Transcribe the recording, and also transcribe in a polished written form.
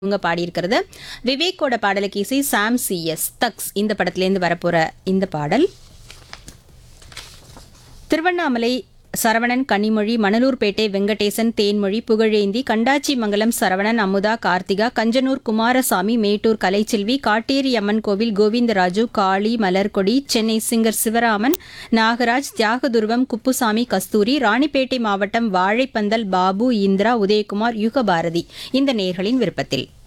இவங்க பாடியிருக்கிறது. விவேக்கோட பாடலுக்கு இசை சாம் சிஎஸ் தக்ஸ். இந்த படத்திலேருந்து வரப்போற இந்த பாடல் திருவண்ணாமலை சரவணன், கனிமொழி, மணலூர்பேட்டை வெங்கடேசன், தேன்மொழி, புகழேந்தி, கண்டாச்சி மங்கலம் சரவணன், அமுதா, கார்த்திகா, கஞ்சனூர் குமாரசாமி, மேட்டூர் கலைச்செல்வி, காட்டேரி அம்மன் கோவில் கோவிந்தராஜு, காளி, மலர்கொடி, சென்னை சிங்கர் சிவராமன், நாகராஜ், தியாகதுருவம் குப்புசாமி, கஸ்தூரி, ராணிப்பேட்டை மாவட்டம் வாழைப்பந்தல் பாபு, இந்திரா, உதயகுமார், யுகபாரதி இந்த நேயர்களின் விருப்பத்தில்